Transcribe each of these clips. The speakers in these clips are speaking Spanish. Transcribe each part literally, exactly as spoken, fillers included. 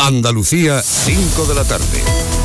Andalucía, cinco de la tarde.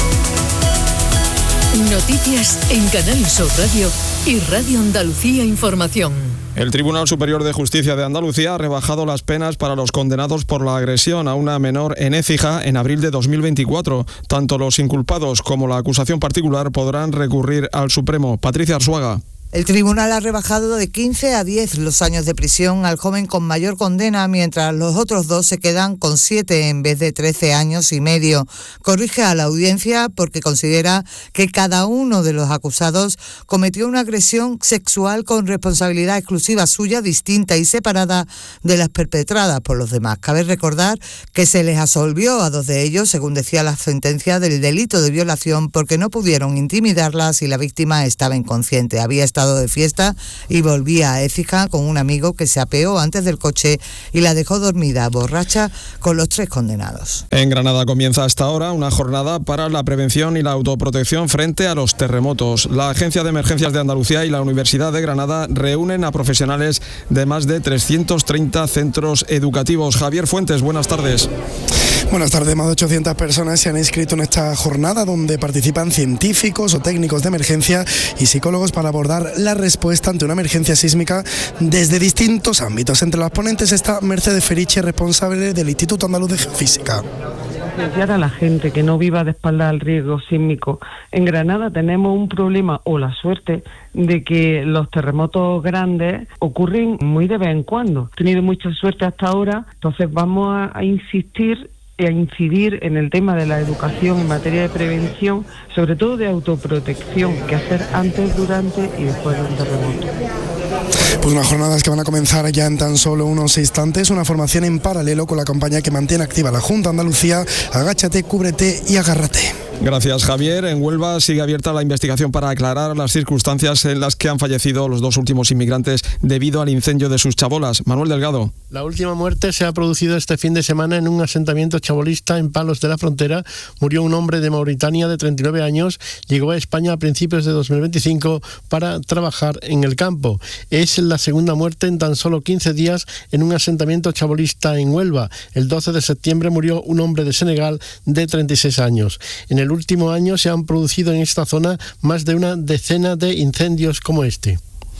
Noticias en Canal Sur Radio y Radio Andalucía Información. El Tribunal Superior de Justicia de Andalucía ha rebajado las penas para los condenados por la agresión a una menor en Écija en abril de dos mil veinticuatro. Tanto los inculpados como la acusación particular podrán recurrir al Supremo. Patricia Arzuaga. El tribunal ha rebajado de quince a diez los años de prisión al joven con mayor condena, mientras los otros dos se quedan con siete en vez de trece años y medio. Corrige a la audiencia porque considera que cada uno de los acusados cometió una agresión sexual con responsabilidad exclusiva suya, distinta y separada de las perpetradas por los demás. Cabe recordar que se les absolvió a dos de ellos, según decía la sentencia, del delito de violación porque no pudieron intimidarlas y la víctima estaba inconsciente. Había estado de fiesta y volvía a Écija con un amigo que se apeó antes del coche y la dejó dormida, borracha, con los tres condenados. En Granada comienza hasta ahora una jornada para la prevención y la autoprotección frente a los terremotos. La Agencia de Emergencias de Andalucía y la Universidad de Granada reúnen a profesionales de más de trescientos treinta centros educativos. Javier Fuentes, buenas tardes. Buenas tardes, más de ochocientas personas se han inscrito en esta jornada donde participan científicos o técnicos de emergencia y psicólogos para abordar la respuesta ante una emergencia sísmica desde distintos ámbitos. Entre las ponentes está Mercedes Feriche, responsable del Instituto Andaluz de Geofísica. Concienciar a la gente que no viva de espaldas al riesgo sísmico. En Granada tenemos un problema o la suerte de que los terremotos grandes ocurren muy de vez en cuando. He tenido mucha suerte hasta ahora, entonces vamos a, a insistir a incidir en el tema de la educación en materia de prevención, sobre todo de autoprotección, que hacer antes, durante y después de un terremoto. Pues unas jornadas que van a comenzar ya en tan solo unos instantes, una formación en paralelo con la campaña que mantiene activa la Junta de Andalucía, Agáchate, Cúbrete y Agárrate. Gracias, Javier. En Huelva sigue abierta la investigación para aclarar las circunstancias en las que han fallecido los dos últimos inmigrantes debido al incendio de sus chabolas. Manuel Delgado. La última muerte se ha producido este fin de semana en un asentamiento chabolista en Palos de la Frontera. Murió un hombre de Mauritania de treinta y nueve años. Llegó a España a principios de dos mil veinticinco para trabajar en el campo. Es la segunda muerte en tan solo quince días en un asentamiento chabolista en Huelva. El doce de septiembre murió un hombre de Senegal de treinta y seis años. En el último año se han producido en esta zona más de una decena de incendios como este.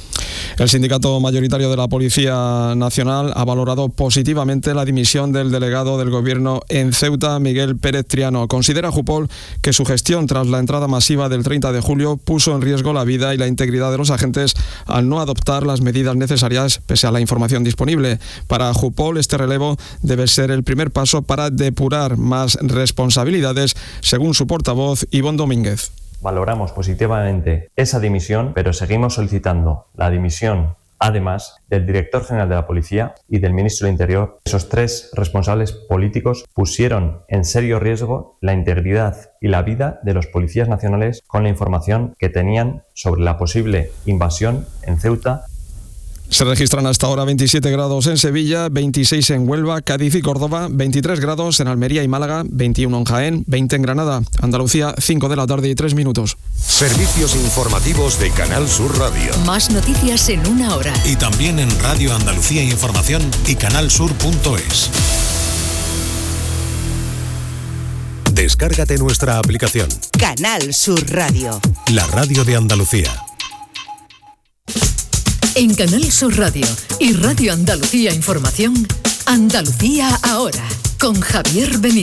El sindicato mayoritario de la Policía Nacional ha valorado positivamente la dimisión del delegado del Gobierno en Ceuta, Miguel Pérez Triano. Considera Jupol que su gestión tras la entrada masiva del treinta de julio puso en riesgo la vida y la integridad de los agentes al no adoptar las medidas necesarias pese a la información disponible. Para Jupol, este relevo debe ser el primer paso para depurar más responsabilidades, según su portavoz, Ivonne Domínguez. Valoramos positivamente esa dimisión, pero seguimos solicitando la dimisión, además, del director general de la Policía y del ministro del Interior. Esos tres responsables políticos pusieron en serio riesgo la integridad y la vida de los policías nacionales con la información que tenían sobre la posible invasión en Ceuta. Se registran hasta ahora veintisiete grados en Sevilla, veintiséis en Huelva, Cádiz y Córdoba, veintitrés grados en Almería y Málaga, veintiuno en Jaén, veinte en Granada. Andalucía, cinco de la tarde y tres minutos. Servicios informativos de Canal Sur Radio. Más noticias en una hora. Y también en Radio Andalucía Información y canalsur punto es. Descárgate nuestra aplicación. Canal Sur Radio. La radio de Andalucía. En Canal Sur Radio y Radio Andalucía Información, Andalucía ahora, con Javier Benítez.